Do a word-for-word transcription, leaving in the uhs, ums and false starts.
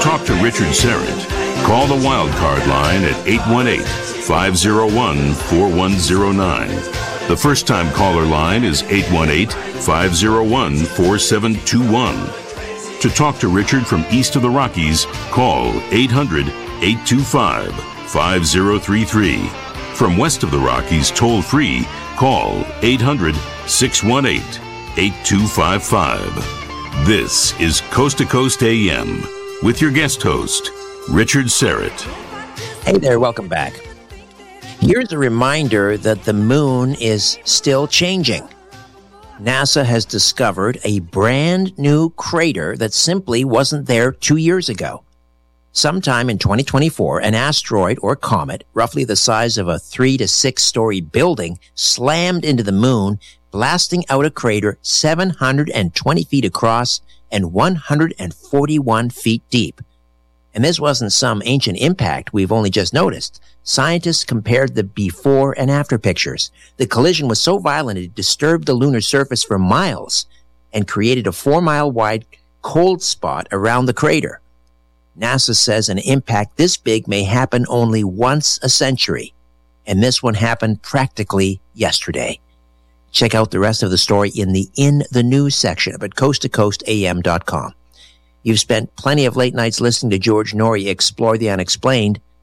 talk to Richard Syrett, call the Wildcard line at eight one eight, five oh one, four one oh nine. The first-time caller line is eight one eight, five oh one, four seven two one. To talk to Richard from east of the Rockies, call eight hundred, eight two five, five oh three three. From west of the Rockies, toll-free, call eight hundred, six one eight, eight two five five. This is Coast to Coast A M with your guest host, Richard Syrett. Hey there, welcome back. Here's a reminder that the moon is still changing. NASA has discovered a brand new crater that simply wasn't there two years ago. Sometime in twenty twenty-four, an asteroid or comet, roughly the size of a three to six story building, slammed into the moon, blasting out a crater seven hundred twenty feet across and one hundred forty-one feet deep. And this wasn't some ancient impact we've only just noticed. Scientists compared the before and after pictures. The collision was so violent it disturbed the lunar surface for miles and created a four-mile wide cold spot around the crater. NASA says an impact this big may happen only once a century, and this one happened practically yesterday. Check out the rest of the story in the In the News section at coast to coast a m dot com. You've spent plenty of late nights listening to George Norrie explore the unexplained.